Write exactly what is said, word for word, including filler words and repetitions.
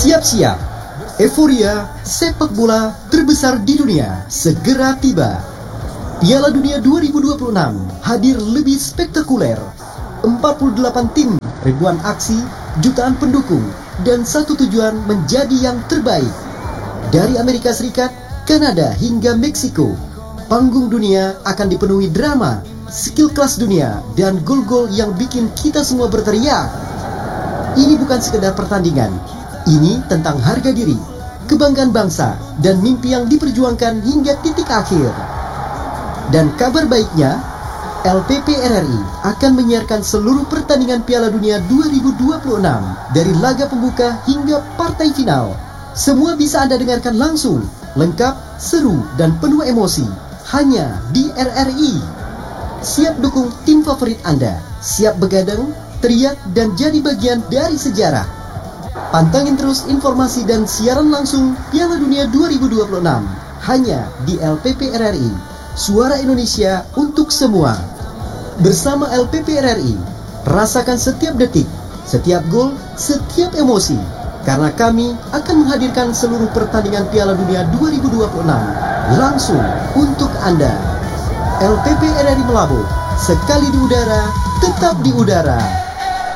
Siap-siap, euforia sepak bola terbesar di dunia segera tiba. Piala Dunia dua ribu dua puluh enam hadir lebih spektakuler. empat puluh delapan tim, ribuan aksi, jutaan pendukung, dan satu tujuan menjadi yang terbaik. Dari Amerika Serikat, Kanada hingga Meksiko, panggung dunia akan dipenuhi drama, skill kelas dunia, dan gol-gol yang bikin kita semua berteriak. Ini bukan sekedar pertandingan. Ini tentang harga diri, kebanggaan bangsa, dan mimpi yang diperjuangkan hingga titik akhir. Dan kabar baiknya, L P P R R I akan menyiarkan seluruh pertandingan Piala Dunia dua ribu dua puluh enam dari laga pembuka hingga partai final. Semua bisa Anda dengarkan langsung, lengkap, seru, dan penuh emosi, hanya di R R I. Siap dukung tim favorit Anda, siap begadang, teriak, dan jadi bagian dari sejarah. Pantangin terus informasi dan siaran langsung Piala Dunia dua ribu dua puluh enam hanya di L P P R R I. Suara Indonesia untuk semua. Bersama L P P R R I, rasakan setiap detik, setiap gol, setiap emosi. Karena kami akan menghadirkan seluruh pertandingan Piala Dunia dua ribu dua puluh enam langsung untuk Anda. L P P R R I Melabo, sekali di udara, tetap di udara.